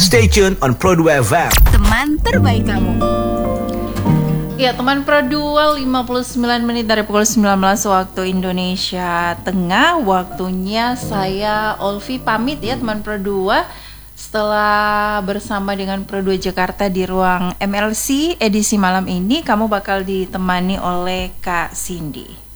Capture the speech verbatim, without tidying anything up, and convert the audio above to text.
Stay tuned on Pro dua F M. Teman terbaik kamu. Ya, teman Pro dua, lima puluh sembilan menit dari pukul sembilan belas waktu Indonesia Tengah. Waktunya saya Olvi pamit ya teman Pro dua. Setelah bersama dengan Pro dua Jakarta di ruang M L C edisi malam ini, kamu bakal ditemani oleh Kak Cindy.